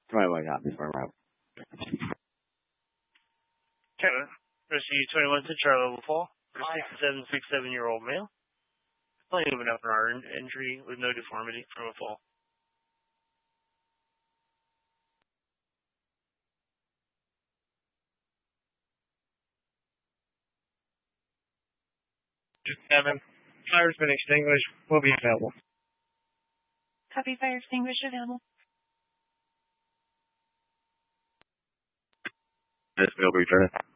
21 copies for him. Kevin, receive 21 to Charlie level 4 for a 67-year-old male. Plenty of enough in our entry with no deformity from a fall. Kevin, fire's been extinguished. Will be available. Copy, fire extinguished available. Yes, we'll return it.